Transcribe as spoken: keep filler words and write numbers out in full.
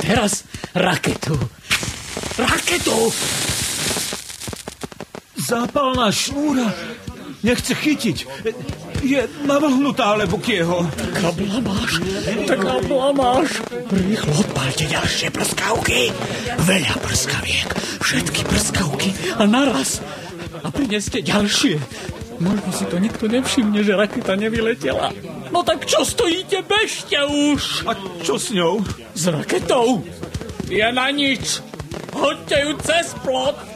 teraz raketu. Raketu! Zápalná šnúra nechce chytiť. Je navlhnutá, alebo kieho. Taká blamáš, taká blamáš. Rýchlo odpálte ďalšie prskavky. Veľa prskaviek, všetky prskavky a naraz. A prineste ďalšie. Možno si to nikto nevšimne, že raketa nevyletela. No tak čo stojíte, bežte už. A čo s ňou? S raketou. Je na nič. Hoďte ju cez plot.